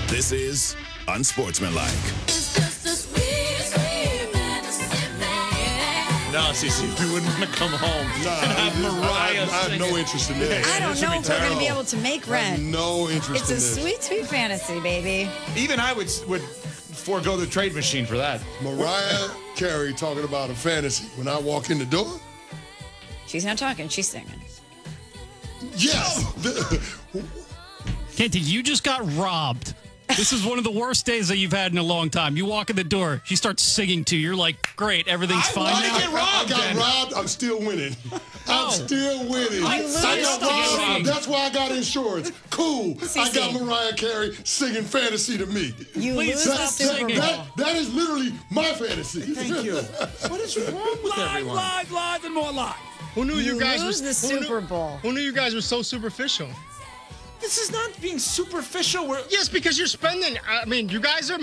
This is Unsportsmanlike. No, CC, we wouldn't want to come home and have Mariah I have no interest in that. I don't know if we're going to be able to make rent. No interest It's in a this. sweet, sweet fantasy, baby. Even I would forego the trade machine for that. Mariah Carey talking about a fantasy. When I walk in the door, She's not talking. She's singing. yes. Kenty, you just got robbed. This is one of the worst days that you've had in a long time. You walk in the door, she starts singing to you. You're like, great, everything's fine now. I got robbed. I'm still winning. I'm still winning. I got robbed. That's why I got insurance. Cool. I got Mariah Carey singing fantasy to me. You lose the Super Bowl. That is literally my fantasy. Thank you. What is wrong with everyone? Live, and more live. Who knew You you guys lose the Super Bowl. Who knew you guys were so superficial? This is not being superficial. Yes, because you're spending. I mean, you guys are